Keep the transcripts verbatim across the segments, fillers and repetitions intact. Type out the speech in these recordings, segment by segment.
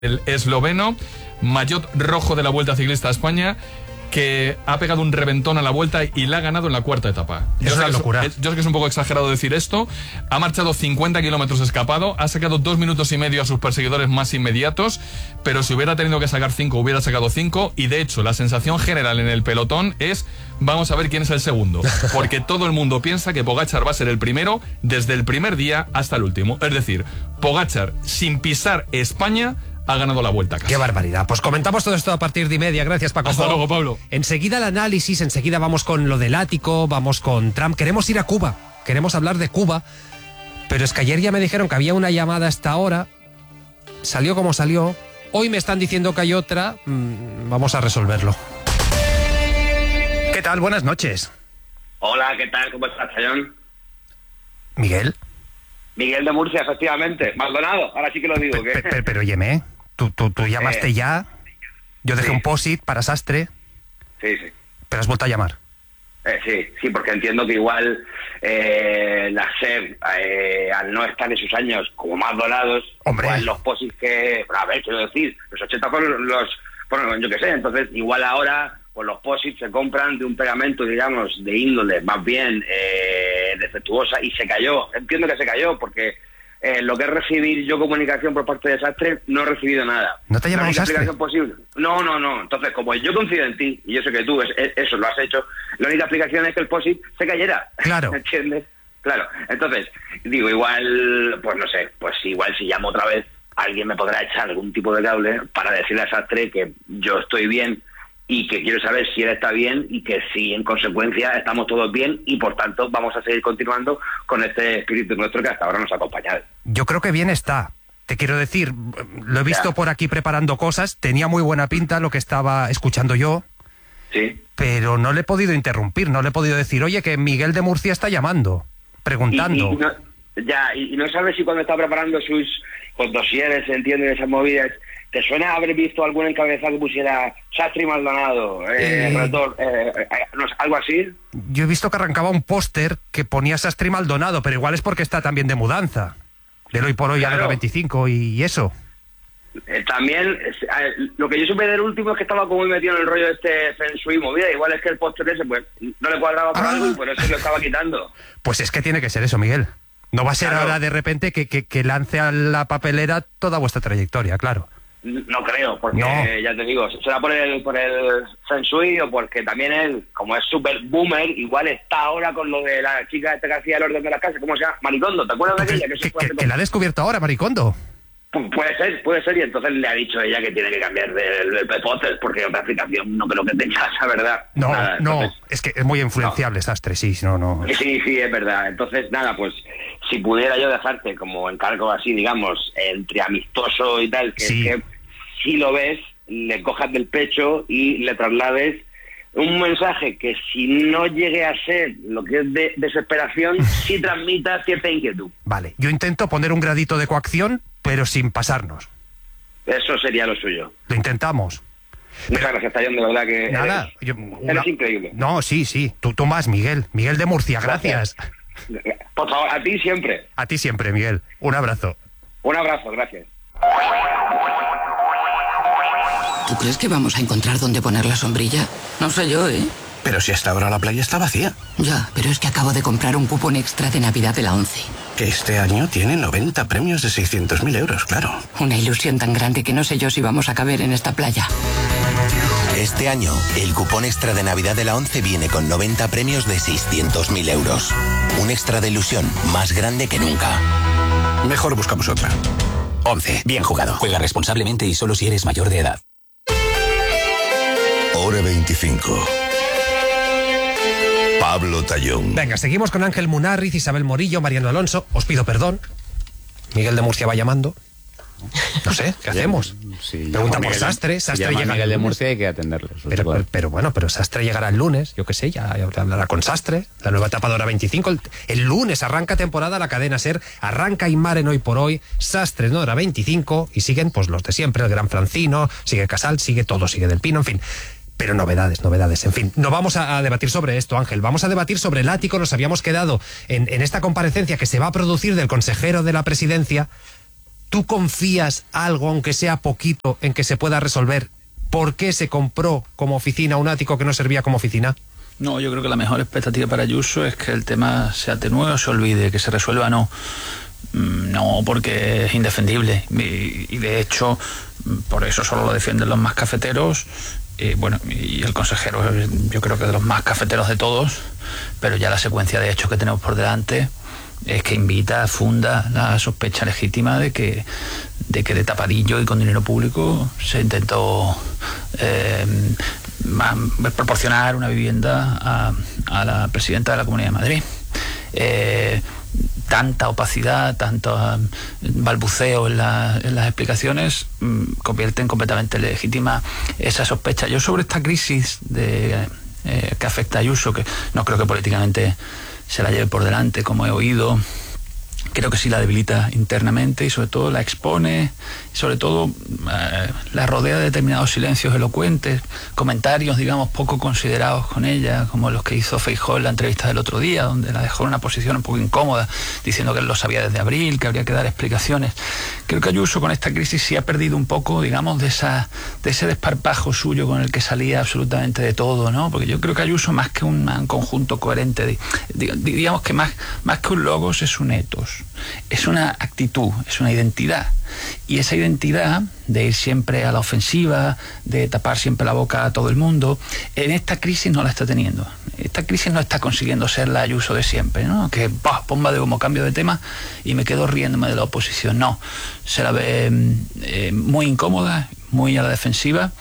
El esloveno, maillot rojo de la Vuelta Ciclista a España, que ha pegado un reventón a la Vuelta y la ha ganado en la cuarta etapa. Es yo una sé locura. Que es, yo sé que es un poco exagerado decir esto. Ha marchado cincuenta kilómetros escapado, ha sacado dos minutos y medio a sus perseguidores más inmediatos, pero si hubiera tenido que sacar cinco, hubiera sacado cinco, y de hecho la sensación general en el pelotón es: vamos a ver quién es el segundo, porque todo el mundo piensa que Pogačar va a ser el primero desde el primer día hasta el último. Es decir, Pogačar, sin pisar España, ha ganado la Vuelta a casa. ¡Qué barbaridad! Pues comentamos todo esto a partir de y media. Gracias, Paco. Hasta luego, Pablo. Enseguida el análisis, enseguida vamos con lo del ático, vamos con Trump. Queremos ir a Cuba, queremos hablar de Cuba, pero es que ayer ya me dijeron que había una llamada a esta hora, salió como salió, hoy me están diciendo que hay otra, mm, vamos a resolverlo. ¿Qué tal? Buenas noches. Hola, ¿qué tal? ¿Cómo estás, Chayón? ¿Miguel? Miguel de Murcia, efectivamente. Maldonado, ahora sí que lo digo. ¿Qué? Pero, pero, pero óyeme, tú, tú, tú llamaste eh, ya, yo dejé sí. un post-it para Sastre, Sí, sí. pero has vuelto a llamar. Eh, sí, sí, porque entiendo que igual eh, la S E R, eh, al no estar en sus años como más dorados, Hombre. igual los posits que... A ver, quiero decir, los ochenta fueron los... Bueno, yo qué sé, entonces igual ahora pues los posits se compran de un pegamento, digamos, de índole más bien eh, defectuosa, y se cayó. Entiendo que se cayó porque eh, lo que es recibir yo comunicación por parte de Sastre, no he recibido nada. ¿No te ha llamado La única Sastre? explicación posible. No, no, no. Entonces, como yo confío en ti, y yo sé que tú es, es- eso lo has hecho, la única explicación es que el posit se cayera. Claro. ¿Entiendes? Claro. Entonces, digo, igual, pues no sé, pues igual si llamo otra vez, alguien me podrá echar algún tipo de cable para decirle a Sastre que yo estoy bien y que quiero saber si él está bien, y que si en consecuencia estamos todos bien, y por tanto vamos a seguir continuando con este espíritu nuestro que hasta ahora nos ha acompañado. Yo creo que bien está. Te quiero decir, lo he visto Ya. por aquí preparando cosas, tenía muy buena pinta lo que estaba escuchando yo, Sí. pero no le he podido interrumpir, no le he podido decir, oye, que Miguel de Murcia está llamando, preguntando. Y, y no, ya, y, y no sabes si cuando está preparando sus pues, dosieres, entienden esas movidas, ¿te suena haber visto algún encabezado que pusiera Sastre y Maldonado, eh, Eh. retor- eh, eh, no sé, algo así? Yo he visto que arrancaba un póster que ponía Sastre y Maldonado, pero igual es porque está también de mudanza, del hoy por hoy a Claro. la veinticinco y eso. Eh, también, es- eh, lo que yo supe del último es que estaba como muy metido en el rollo de este Feng Shui movida, igual es que el póster ese pues no le cuadraba por Ah. algo y por eso lo estaba quitando. Pues es que tiene que ser eso, Miguel. No va a ser Claro. ahora de repente que, que, que lance a la papelera toda vuestra trayectoria, claro. No creo, porque No. eh, ya te digo, será por el por el Feng Shui, o porque también él, como es súper boomer, igual está ahora con lo de la chica esta que hacía el orden de la casa, ¿cómo se llama? Maricondo, ¿te acuerdas de Que, aquella? Que, eso que- fue que- hace que la ha descubierto ahora, Maricondo. Pu- Puede ser, puede ser, y entonces le ha dicho ella que tiene que cambiar del de, de póster, porque otra aplicación no creo que tenga esa verdad. No, Nada, no, entonces- es que es muy influenciable Sastre, sí, no, no. Sí, sí, es verdad. Entonces, nada, pues si pudiera yo dejarte como encargo así, digamos, entre amistoso y tal, que, Sí. que si lo ves, le cojas del pecho y le traslades un mensaje que, si no llegue a ser lo que es de desesperación, sí transmita cierta inquietud. Vale, yo intento poner un gradito de coacción, pero sin pasarnos. Eso sería lo suyo. Lo intentamos. Muchas gracias, Tallón, de verdad que Nada, eres, yo- eres una- increíble. No, sí, sí, tú, tú más, Miguel. Miguel de Murcia, gracias. Por favor, a ti siempre. A ti siempre, Miguel. Un abrazo. Un abrazo, gracias. ¿Tú crees que vamos a encontrar dónde poner la sombrilla? No sé yo, ¿eh? Pero si hasta ahora la playa está vacía. Ya, pero es que acabo de comprar un cupón extra de Navidad de la ONCE. Que este año tiene noventa premios de seiscientos mil euros, claro. Una ilusión tan grande que no sé yo si vamos a caber en esta playa. Este año, el cupón extra de Navidad de la ONCE viene con noventa premios de seiscientos mil euros. Un extra de ilusión más grande que nunca. Mejor buscamos otra. ONCE, bien jugado. Juega responsablemente y solo si eres mayor de edad. Hora veinticinco. Pablo Tallón. Venga, seguimos con Ángel Munarriz, Isabel Morillo, Mariano Alonso. Os pido perdón. Miguel de Murcia va llamando. No sé, ¿qué hacemos? Sí, Pregunta llama por Miguel- Sastre, si Sastre llama llega Miguel el de lunes. Murcia, hay que atenderle. eso Pero, está claro. pero, pero bueno, pero Sastre llegará el lunes, yo qué sé, ya, ya hablará con Sastre, la nueva etapa de Hora veinticinco. El, el lunes arranca temporada la cadena SER, arranca Inmar en Hoy por Hoy, Sastre en Hora veinticinco, y siguen pues los de siempre, el Gran Francino, sigue Casal, sigue todo, sigue Del Pino, en fin. Pero novedades, novedades, en fin. No vamos a, a debatir sobre esto, Ángel. Vamos a debatir sobre el ático. Nos habíamos quedado en, en esta comparecencia que se va a producir del consejero de la presidencia. ¿Tú confías algo, aunque sea poquito, en que se pueda resolver por qué se compró como oficina un ático que no servía como oficina? No, yo creo que la mejor expectativa para Ayuso es que el tema se atenúe o se olvide, que se resuelva no. No, porque es indefendible. Y, y de hecho, por eso solo lo defienden los más cafeteros. Y bueno, y el consejero, yo creo que de los más cafeteros de todos, pero ya la secuencia de hechos que tenemos por delante es que invita, funda la sospecha legítima de que de que de tapadillo y con dinero público se intentó eh, proporcionar una vivienda a, a la presidenta de la Comunidad de Madrid. Eh, tanta opacidad, tanto um, balbuceo en, la, en las explicaciones um, convierten completamente legítima esa sospecha. Yo sobre esta crisis de, eh, que afecta a Ayuso, que no creo que políticamente se la lleve por delante, como he oído, creo que sí la debilita internamente y sobre todo la expone, sobre todo eh, la rodea de determinados silencios elocuentes, comentarios, digamos, poco considerados con ella, como los que hizo Feijóo en la entrevista del otro día, donde la dejó en una posición un poco incómoda, diciendo que él lo sabía desde abril, que habría que dar explicaciones. Creo que Ayuso con esta crisis sí ha perdido un poco, digamos, de esa de ese desparpajo suyo con el que salía absolutamente de todo, ¿no? Porque yo creo que Ayuso, más que un, un conjunto coherente, de, de, digamos que más, más que un logos, es un etos. Es una actitud, es una identidad. Y esa identidad de ir siempre a la ofensiva, de tapar siempre la boca a todo el mundo, en esta crisis no la está teniendo. Esta crisis no está consiguiendo ser la Ayuso de siempre, ¿no? Que bah, bomba de humo, cambio de tema y me quedo riéndome de la oposición. No, se la ve eh, muy incómoda, muy a la defensiva.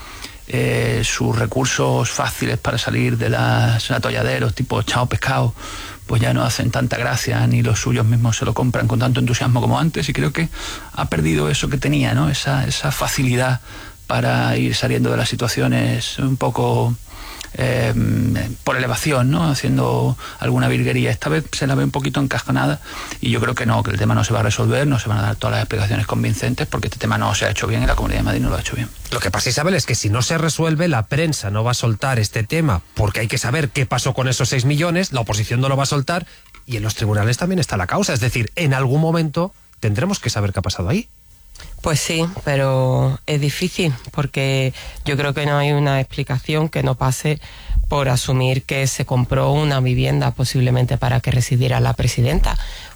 Eh, sus recursos fáciles para salir de los atolladeros tipo chao pescado pues ya no hacen tanta gracia, ni los suyos mismos se lo compran con tanto entusiasmo como antes, y creo que ha perdido eso que tenía, ¿no? Esa, esa facilidad para ir saliendo de las situaciones un poco eh, por elevación, ¿no? Haciendo alguna virguería. Esta vez se la ve un poquito encajonada y yo creo que no, que el tema no se va a resolver, no se van a dar todas las explicaciones convincentes porque este tema no se ha hecho bien y la Comunidad de Madrid no lo ha hecho bien. Lo que pasa, Isabel, es que si no se resuelve, la prensa no va a soltar este tema porque hay que saber qué pasó con esos seis millones, la oposición no lo va a soltar y en los tribunales también está la causa. Es decir, en algún momento tendremos que saber qué ha pasado ahí. Pues sí, pero es difícil porque yo creo que no hay una explicación que no pase por asumir que se compró una vivienda posiblemente para que residiera la presidenta.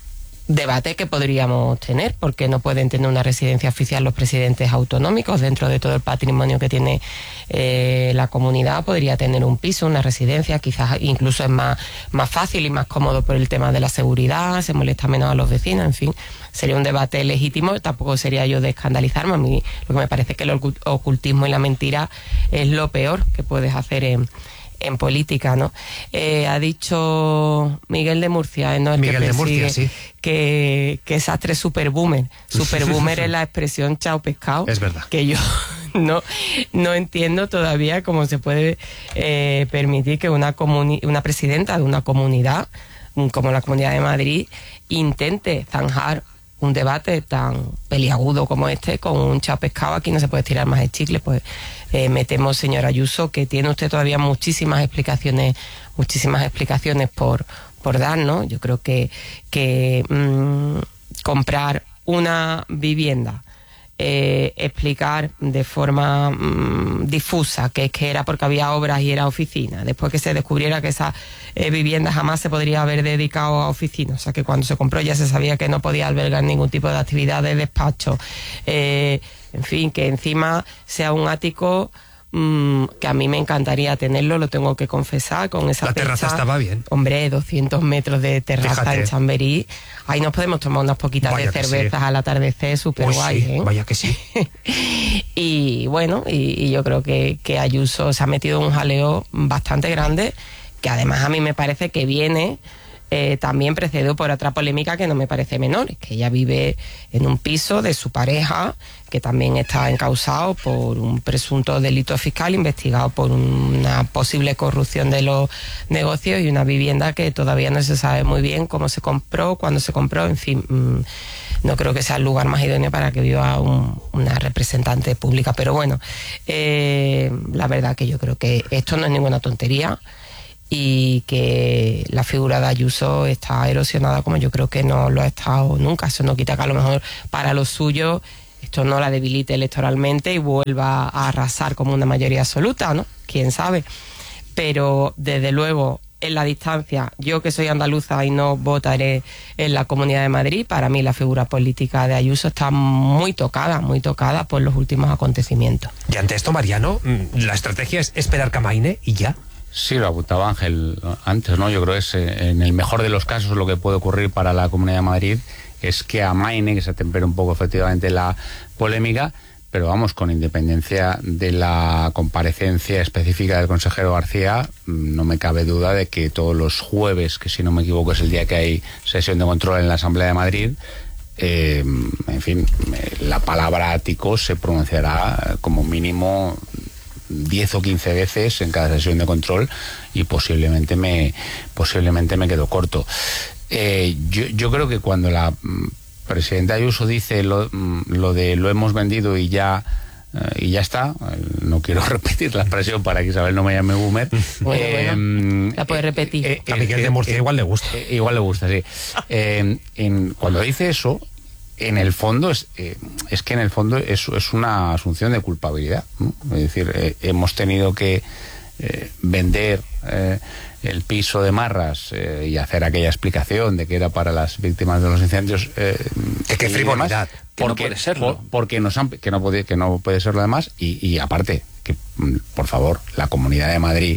Debate que podríamos tener, porque no pueden tener una residencia oficial los presidentes autonómicos. Dentro de todo el patrimonio que tiene eh, la comunidad, podría tener un piso, una residencia, quizás incluso es más, más fácil y más cómodo por el tema de la seguridad, se molesta menos a los vecinos, en fin, sería un debate legítimo. Tampoco sería yo de escandalizarme. A mí lo que me parece es que el ocultismo y la mentira es lo peor que puedes hacer en en política, ¿no? Eh, ha dicho Miguel de Murcia, ¿eh? ¿No? El Miguel que de Murcia, sí. Que, que Sastre super boomer. Super boomer es la expresión chao pescado. Es verdad. Que yo no, no entiendo todavía cómo se puede eh, permitir que una, comuni- una presidenta de una comunidad, como la Comunidad de Madrid, intente zanjar un debate tan peliagudo como este con un chao pescado. Aquí no se puede tirar más el chicle. Pues eh, me temo, señora Ayuso, que tiene usted todavía muchísimas explicaciones muchísimas explicaciones por por dar, ¿no? Yo creo que que mmm, comprar una vivienda, eh, explicar de forma mmm, difusa que es que era porque había obras y era oficina, después que se descubriera que esa eh, vivienda jamás se podría haber dedicado a oficina, o sea que cuando se compró ya se sabía que no podía albergar ningún tipo de actividad de despacho, eh, en fin, que encima sea un ático mmm, que a mí me encantaría tenerlo, lo tengo que confesar, con esa La terraza pecha, estaba bien. Hombre, doscientos metros de terraza. Fíjate. En Chamberí, ahí nos podemos tomar unas poquitas Vaya de cervezas sí. Al atardecer, súper guay, sí, ¿eh? Vaya que sí. Y bueno, y, y yo creo que, que Ayuso se ha metido en un jaleo bastante grande, que además a mí me parece que viene eh, también precedido por otra polémica que no me parece menor, es que ella vive en un piso de su pareja, que también está encausado por un presunto delito fiscal, investigado por una posible corrupción de los negocios, y una vivienda que todavía no se sabe muy bien cómo se compró, cuándo se compró, en fin, mmm, no creo que sea el lugar más idóneo para que viva un, una representante pública. Pero bueno, eh, la verdad que yo creo que esto no es ninguna tontería y que la figura de Ayuso está erosionada como yo creo que no lo ha estado nunca. Eso no quita que a lo mejor para lo suyo esto no la debilite electoralmente y vuelva a arrasar como una mayoría absoluta, ¿no? Quién sabe. Pero desde luego, en la distancia, yo que soy andaluza y no votaré en la Comunidad de Madrid, para mí la figura política de Ayuso está muy tocada, muy tocada por los últimos acontecimientos. Y ante esto, Mariano, la estrategia es esperar que amaine y ya. Sí, lo apuntaba Ángel antes, ¿no? Yo creo que es, en el mejor de los casos, lo que puede ocurrir para la Comunidad de Madrid es que amaine, que se atempere un poco efectivamente la polémica, pero vamos, con independencia de la comparecencia específica del consejero García, no me cabe duda de que todos los jueves, que si no me equivoco es el día que hay sesión de control en la Asamblea de Madrid, eh, en fin, la palabra ático se pronunciará como mínimo diez o quince veces en cada sesión de control y posiblemente me posiblemente me quedo corto. Eh, yo, yo creo que cuando la mm, presidenta Ayuso dice lo, mm, lo de lo hemos vendido y ya eh, y ya está, no quiero repetir la expresión para que Isabel no me llame boomer. Bueno, eh, bueno, la puede repetir. Eh, a Miguel de Murcia eh, igual le gusta. Eh, igual le gusta, sí. Eh, en, cuando dice eso, en el fondo es, eh, es que en el fondo es, es una asunción de culpabilidad, ¿no? Es decir, eh, hemos tenido que eh, vender eh, el piso de Marras eh, y hacer aquella explicación de que era para las víctimas de los incendios. Eh, que qué frivolidad. Que no puede serlo. Por, porque nos han, que no puede que no puede serlo además y, y aparte que por favor la Comunidad de Madrid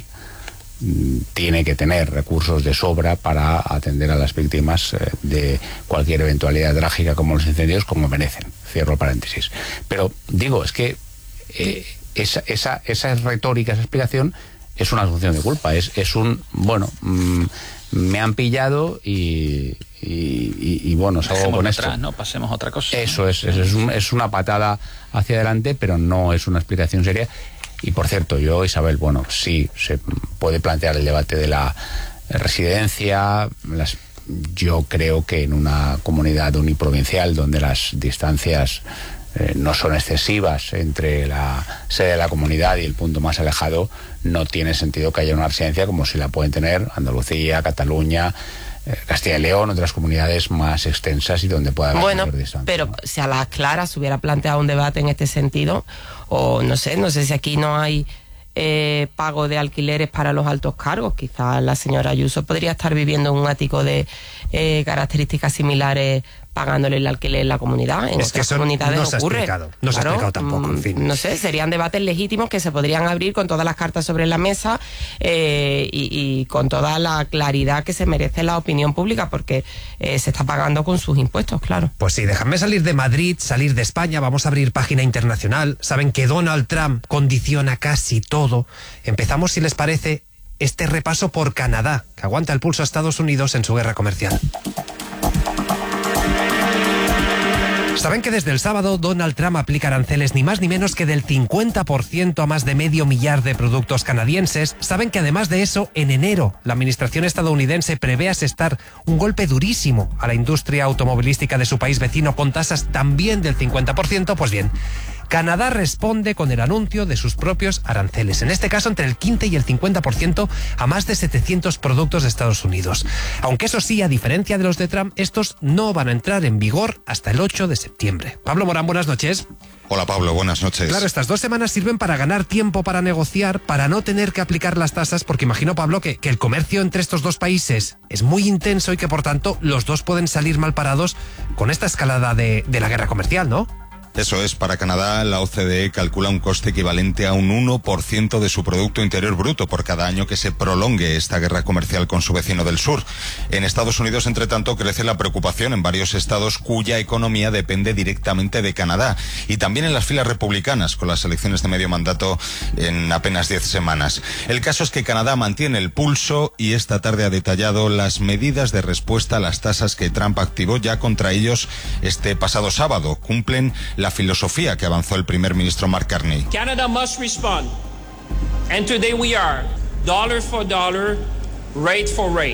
tiene que tener recursos de sobra para atender a las víctimas eh, de cualquier eventualidad trágica como los incendios, como merecen. Cierro paréntesis. Pero digo, es que eh, esa, esa, esa retórica, esa explicación es una asunción de culpa. Es, es un, bueno, mmm, me han pillado y, y, y, y bueno, salgo con esto. Atrás, ¿no? Pasemos a otra cosa. Eso es, es, es, un, es una patada hacia adelante, pero no es una explicación seria. Y por cierto, yo, Isabel, bueno, sí, se puede plantear el debate de la residencia. Las, yo creo que en una comunidad uniprovincial donde las distancias eh, no son excesivas entre la sede de la comunidad y el punto más alejado, no tiene sentido que haya una residencia como si la pueden tener Andalucía, Cataluña, Castilla y León, otras comunidades más extensas y donde pueda haber bueno, mayor distancia. Pero ¿no? si a las claras se hubiera planteado un debate en este sentido, o no sé, no sé si aquí no hay eh, pago de alquileres para los altos cargos, quizás la señora Ayuso podría estar viviendo en un ático de eh, características similares pagándole el alquiler en la comunidad. En es que eso comunidades no se ha ocurre. explicado. No se claro, ha explicado tampoco, en fin. No sé, serían debates legítimos que se podrían abrir con todas las cartas sobre la mesa eh, y, y con toda la claridad que se merece la opinión pública, porque eh, se está pagando con sus impuestos, claro. Pues sí, déjame salir de Madrid, salir de España, vamos a abrir página internacional. Saben que Donald Trump condiciona casi todo. Empezamos, si les parece, este repaso por Canadá, que aguanta el pulso a Estados Unidos en su guerra comercial. Saben que desde el sábado Donald Trump aplica aranceles ni más ni menos que del cincuenta por ciento a más de medio millar de productos canadienses. Saben que además de eso, en enero, la administración estadounidense prevé asestar un golpe durísimo a la industria automovilística de su país vecino con tasas también del cincuenta por ciento. Pues bien, Canadá responde con el anuncio de sus propios aranceles, en este caso entre el quince y el cincuenta por ciento a más de setecientos productos de Estados Unidos. Aunque eso sí, a diferencia de los de Trump, estos no van a entrar en vigor hasta el ocho de septiembre. Pablo Morán, buenas noches. Hola Pablo, buenas noches. Claro, estas dos semanas sirven para ganar tiempo para negociar, para no tener que aplicar las tasas, porque imagino, Pablo, que, que el comercio entre estos dos países es muy intenso y que por tanto los dos pueden salir mal parados con esta escalada de, de la guerra comercial, ¿no? Eso es, para Canadá la O C D E calcula un coste equivalente a un uno por ciento de su Producto Interior Bruto por cada año que se prolongue esta guerra comercial con su vecino del sur. En Estados Unidos, entre tanto, crece la preocupación en varios estados cuya economía depende directamente de Canadá, y también en las filas republicanas, con las elecciones de medio mandato en apenas diez semanas. El caso es que Canadá mantiene el pulso y esta tarde ha detallado las medidas de respuesta a las tasas que Trump activó ya contra ellos este pasado sábado. Cumplen la La filosofía que avanzó el primer ministro Mark Carney. Canada must respond. And today we are dollar for dollar, rate for rate.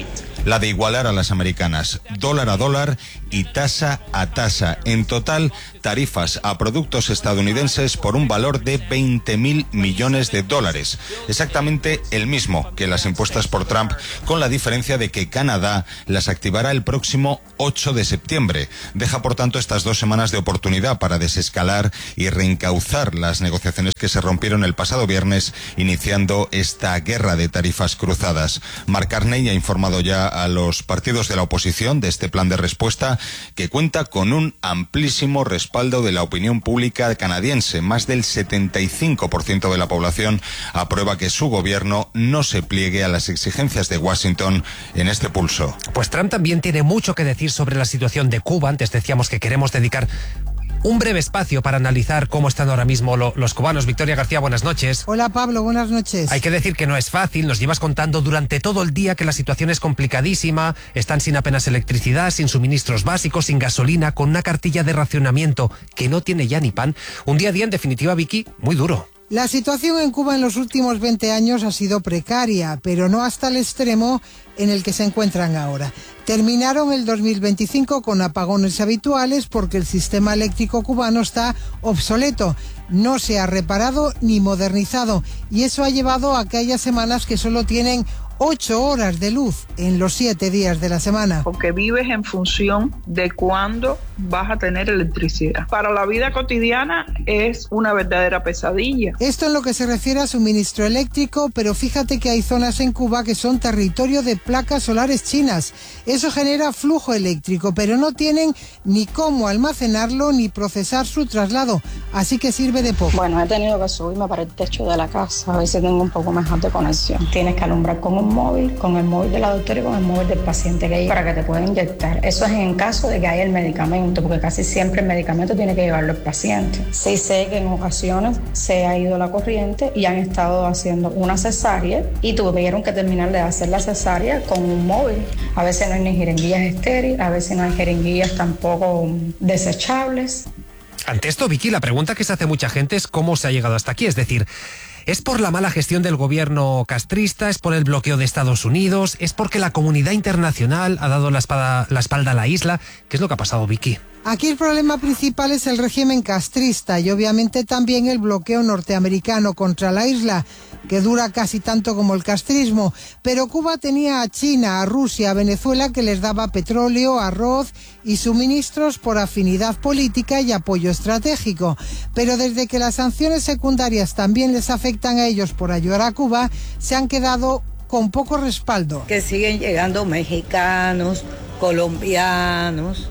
la de igualar a las americanas, dólar a dólar y tasa a tasa. En total, tarifas a productos estadounidenses por un valor de veinte mil millones de dólares. Exactamente el mismo que las impuestas por Trump, con la diferencia de que Canadá las activará el próximo ocho de septiembre. Deja, por tanto, estas dos semanas de oportunidad para desescalar y reencauzar las negociaciones que se rompieron el pasado viernes, iniciando esta guerra de tarifas cruzadas. Mark Carney ha informado ya a los partidos de la oposición de este plan de respuesta, que cuenta con un amplísimo respaldo de la opinión pública canadiense. Más del setenta y cinco por ciento de la población aprueba que su gobierno no se pliegue a las exigencias de Washington en este pulso. Pues Trump también tiene mucho que decir sobre la situación de Cuba. Antes decíamos que queremos dedicar un breve espacio para analizar cómo están ahora mismo lo, los cubanos. Victoria García, buenas noches. Hola Pablo, buenas noches. Hay que decir que no es fácil, nos llevas contando durante todo el día que la situación es complicadísima, están sin apenas electricidad, sin suministros básicos, sin gasolina, con una cartilla de racionamiento que no tiene ya ni pan. Un día a día, en definitiva, Vicky, muy duro. La situación en Cuba en los últimos veinte años ha sido precaria, pero no hasta el extremo en el que se encuentran ahora. Terminaron el dos mil veinticinco con apagones habituales porque el sistema eléctrico cubano está obsoleto, no se ha reparado ni modernizado, y eso ha llevado a aquellas semanas que solo tienen ocho horas de luz en los siete días de la semana. Porque vives en función de cuándo vas a tener electricidad. Para la vida cotidiana es una verdadera pesadilla. Esto en lo que se refiere a suministro eléctrico, pero fíjate que hay zonas en Cuba que son territorio de placas solares chinas. Eso genera flujo eléctrico, pero no tienen ni cómo almacenarlo ni procesar su traslado, así que sirve de poco. Bueno, he tenido que subirme para el techo de la casa, a ver si tengo un poco mejor de conexión. Tienes que alumbrar con un móvil, con el móvil de la doctora y con el móvil del paciente que hay para que te pueda inyectar. Eso es en caso de que haya el medicamento, porque casi siempre el medicamento tiene que llevarlo el paciente. Sí sé que en ocasiones se ha ido la corriente y han estado haciendo una cesárea y tuvieron que terminar de hacer la cesárea con un móvil. A veces no hay ni jeringuillas estériles, a veces no hay jeringuillas tampoco desechables. Ante esto, Vicky, la pregunta que se hace mucha gente es cómo se ha llegado hasta aquí. Es decir, ¿es por la mala gestión del gobierno castrista? ¿Es por el bloqueo de Estados Unidos? ¿Es porque la comunidad internacional ha dado la, espada, la espalda a la isla? ¿Qué es lo que ha pasado, Vicky? Aquí el problema principal es el régimen castrista y obviamente también el bloqueo norteamericano contra la isla, que dura casi tanto como el castrismo. Pero Cuba tenía a China, a Rusia, a Venezuela, que les daba petróleo, arroz y suministros por afinidad política y apoyo estratégico. Pero desde que las sanciones secundarias también les afectan a ellos por ayudar a Cuba, se han quedado con poco respaldo. Que siguen llegando mexicanos, colombianos,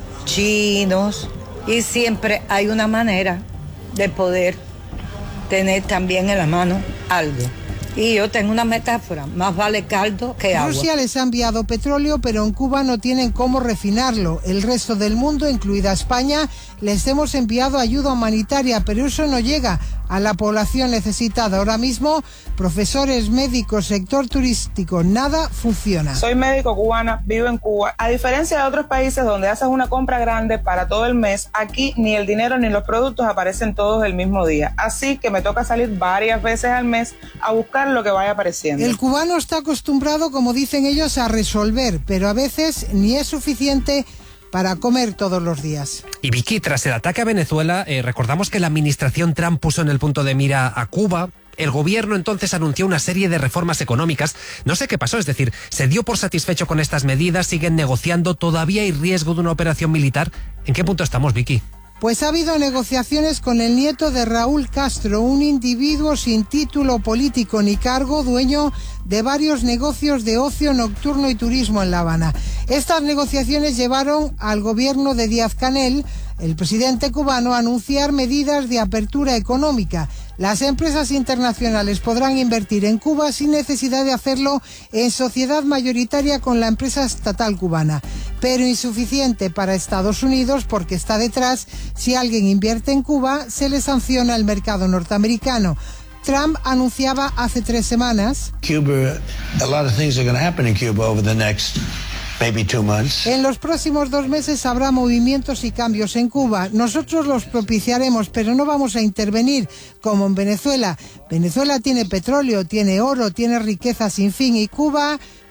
chinos, y siempre hay una manera de poder tener también en la mano algo. Y yo tengo una metáfora, más vale caldo que agua. Rusia les ha enviado petróleo, pero en Cuba no tienen cómo refinarlo. El resto del mundo, incluida España, les hemos enviado ayuda humanitaria, pero eso no llega a la población necesitada. Ahora mismo, profesores, médicos, sector turístico, nada funciona. Soy médico cubana, vivo en Cuba. A diferencia de otros países donde haces una compra grande para todo el mes, aquí ni el dinero ni los productos aparecen todos el mismo día. Así que me toca salir varias veces al mes a buscar lo que vaya apareciendo. El cubano está acostumbrado, como dicen ellos, a resolver, pero a veces ni es suficiente para comer todos los días. Y Vicky, tras el ataque a Venezuela, eh, recordamos que la administración Trump puso en el punto de mira a Cuba. El gobierno entonces anunció una serie de reformas económicas. No sé qué pasó, es decir, ¿se dio por satisfecho con estas medidas? ¿Siguen negociando? ¿Todavía hay riesgo de una operación militar? ¿En qué punto estamos, Vicky? Pues ha habido negociaciones con el nieto de Raúl Castro, un individuo sin título político ni cargo, dueño de varios negocios de ocio nocturno y turismo en La Habana. Estas negociaciones llevaron al gobierno de Díaz-Canel, el presidente cubano, a anunciar medidas de apertura económica. Las empresas internacionales podrán invertir en Cuba sin necesidad de hacerlo en sociedad mayoritaria con la empresa estatal cubana, pero insuficiente para Estados Unidos porque está detrás. Si alguien invierte en Cuba, se le sanciona el mercado norteamericano. Trump anunciaba hace tres semanas Cuba, a lot of things are going to happen in Cuba over the next maybe two months. En los próximos dos meses habrá movimientos y cambios en Cuba. Nosotros los propiciaremos, pero no vamos a intervenir como en Venezuela. Venezuela tiene petróleo, tiene oro, tiene riqueza sin fin, y Cuba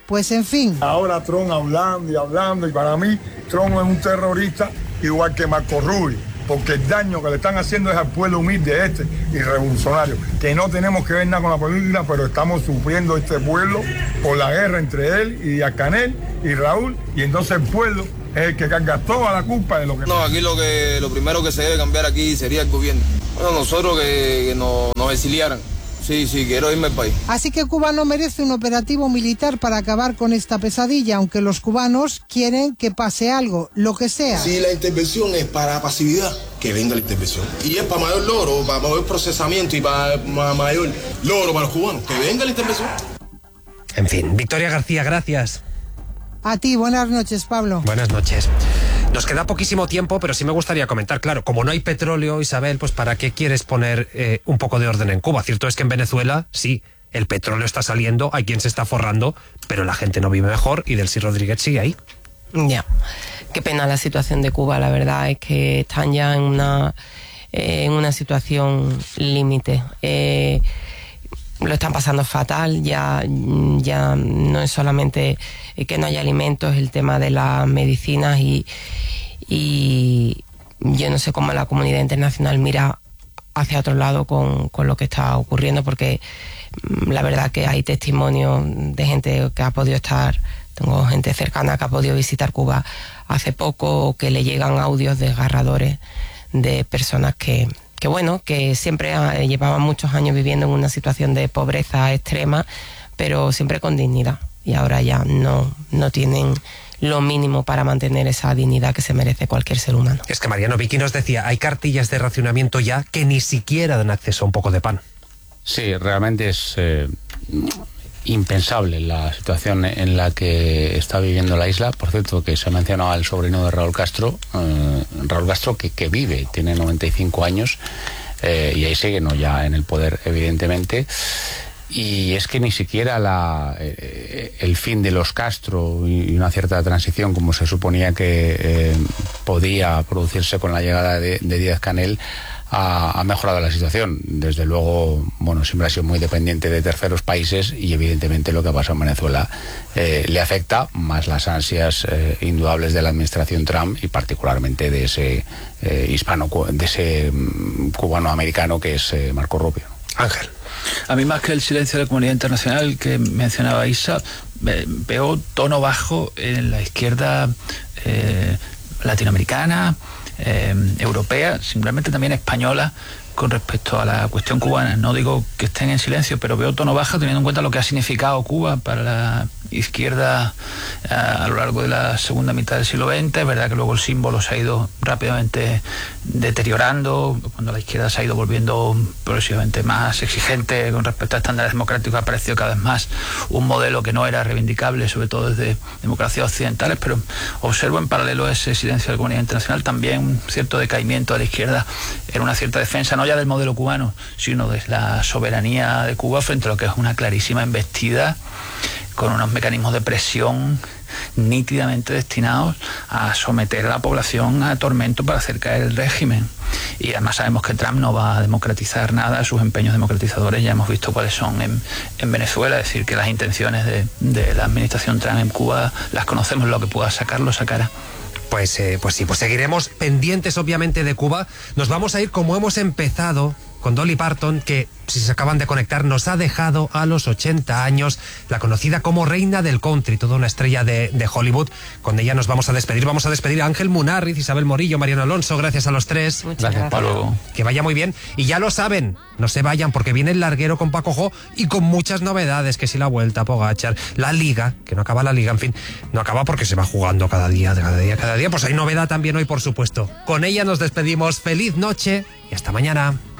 Pues en fin. Ahora Trump hablando y hablando, y para mí Trump es un terrorista igual que Marco Rubio, porque el daño que le están haciendo es al pueblo humilde este y revolucionario, que no tenemos que ver nada con la política, pero estamos sufriendo este pueblo por la guerra entre él y Díaz-Canel y Raúl, y entonces el pueblo es el que carga toda la culpa de lo que... No, aquí lo que lo primero que se debe cambiar aquí sería el gobierno. Bueno, nosotros que, que nos, nos exiliaran. Sí, sí, quiero irme al país. Así que Cuba no merece un operativo militar para acabar con esta pesadilla, aunque los cubanos quieren que pase algo, lo que sea. Si la intervención es para pasividad, que venga la intervención. Y es para mayor logro, para mayor procesamiento y para, para mayor logro para los cubanos, que venga la intervención. En fin, Victoria García, gracias. A ti, buenas noches, Pablo. Buenas noches. Nos queda poquísimo tiempo, pero sí me gustaría comentar, claro, como no hay petróleo, Isabel, pues ¿para qué quieres poner eh, un poco de orden en Cuba? Cierto es que en Venezuela, sí, el petróleo está saliendo, hay quien se está forrando, pero la gente no vive mejor y Delcy Rodríguez sigue ahí. Ya, qué pena la situación de Cuba, la verdad es que están ya en una, eh, en una situación límite. Eh, lo están pasando fatal, ya, ya no es solamente que no haya alimentos, el tema de las medicinas y, y yo no sé cómo la comunidad internacional mira hacia otro lado con, con lo que está ocurriendo, porque la verdad que hay testimonios de gente que ha podido estar, tengo gente cercana que ha podido visitar Cuba hace poco, que le llegan audios desgarradores de personas que que bueno, que siempre llevaban muchos años viviendo en una situación de pobreza extrema, pero siempre con dignidad. Y ahora ya no, no tienen lo mínimo para mantener esa dignidad que se merece cualquier ser humano. Es que Mariano Vicky nos decía, hay cartillas de racionamiento ya que ni siquiera dan acceso a un poco de pan. Sí, realmente es eh, impensable la situación en la que está viviendo la isla. Por cierto, que se ha mencionado al sobrino de Raúl Castro, eh, Raúl Castro que, que vive, tiene noventa y cinco años eh, y ahí sigue, no ya en el poder, evidentemente. Y es que ni siquiera la, eh, el fin de los Castro y una cierta transición, como se suponía que eh, podía producirse con la llegada de, de Díaz-Canel, ha, ha mejorado la situación. Desde luego, bueno, siempre ha sido muy dependiente de terceros países y evidentemente lo que ha pasado en Venezuela eh, le afecta, más las ansias eh, indudables de la administración Trump y particularmente de ese eh, hispano, de ese um, cubano-americano que es eh, Marco Rubio. Ángel. A mí, más que el silencio de la comunidad internacional que mencionaba Isa, veo tono bajo en la izquierda eh, latinoamericana, eh, europea, simplemente también española, con respecto a la cuestión cubana. No digo que estén en silencio, pero veo tono bajo teniendo en cuenta lo que ha significado Cuba para la izquierda a, a lo largo de la segunda mitad del siglo veinte. Es verdad que luego el símbolo se ha ido rápidamente deteriorando, cuando la izquierda se ha ido volviendo progresivamente más exigente con respecto a estándares democráticos, ha aparecido cada vez más un modelo que no era reivindicable, sobre todo desde democracias occidentales, pero observo en paralelo a ese silencio de la comunidad internacional también un cierto decaimiento de la izquierda en una cierta defensa, no ya del modelo cubano, sino de la soberanía de Cuba frente a lo que es una clarísima embestida con unos mecanismos de presión nítidamente destinados a someter a la población a tormento para hacer caer el régimen. Y además sabemos que Trump no va a democratizar nada, sus empeños democratizadores ya hemos visto cuáles son en, en Venezuela, es decir, que las intenciones de, de la administración Trump en Cuba las conocemos, lo que pueda sacarlo sacará. Pues, eh, pues sí, pues seguiremos pendientes obviamente de Cuba. Nos vamos a ir como hemos empezado, con Dolly Parton, que si se acaban de conectar nos ha dejado a los ochenta años, la conocida como reina del country, toda una estrella de, de Hollywood. Con ella nos vamos a despedir, vamos a despedir a Ángel Munarriz, Isabel Morillo, Mariano Alonso, gracias a los tres. Muchas gracias, Pablo. Que vaya muy bien, y ya lo saben, no se vayan porque viene el larguero con Paco Jo y con muchas novedades, que si la vuelta, Pogačar, la liga, que no acaba la liga, en fin, no acaba porque se va jugando cada día, cada día, cada día, pues hay novedad también hoy, por supuesto. Con ella nos despedimos, feliz noche y hasta mañana.